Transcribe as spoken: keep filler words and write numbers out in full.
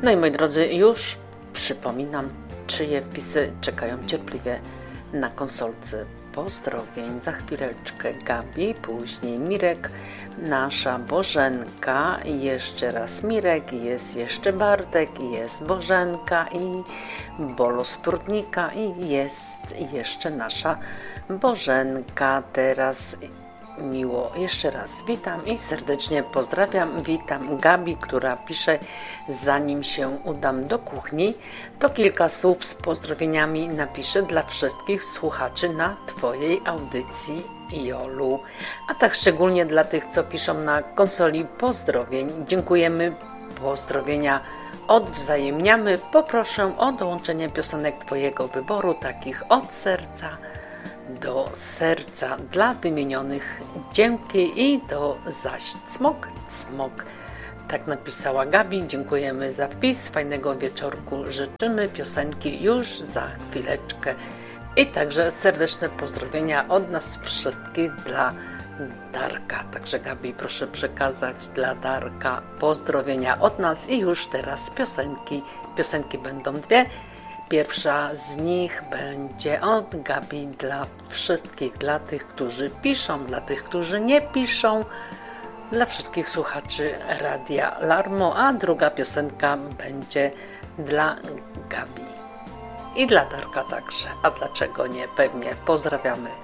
No i moi drodzy, już przypominam, czyje wpisy czekają cierpliwie na konsolce pozdrowień. Za chwileczkę Gabi, później Mirek, nasza Bożenka, jeszcze raz Mirek, jest jeszcze Bartek, jest Bożenka i Bolo z Prudnika i jest jeszcze nasza Bożenka. Teraz miło jeszcze raz witam i serdecznie pozdrawiam. Witam Gabi, która pisze: zanim się udam do kuchni, to kilka słów z pozdrowieniami napiszę dla wszystkich słuchaczy na Twojej audycji, Jolu. A tak szczególnie dla tych, co piszą na konsoli pozdrowień. Dziękujemy, pozdrowienia odwzajemniamy. Poproszę o dołączenie piosenek Twojego wyboru, takich od serca do serca dla wymienionych. Dzięki i do zaś cmok, cmok. Tak napisała Gabi. Dziękujemy za wpis. Fajnego wieczorku życzymy. Piosenki już za chwileczkę. I także serdeczne pozdrowienia od nas wszystkich dla Darka. Także Gabi, proszę przekazać dla Darka pozdrowienia od nas i już teraz piosenki. Piosenki będą dwie. Pierwsza z nich będzie od Gabi dla wszystkich, dla tych, którzy piszą, dla tych, którzy nie piszą, dla wszystkich słuchaczy Radia Larmo, a druga piosenka będzie dla Gabi i dla Darka także. A dlaczego nie? Pewnie. Pozdrawiamy.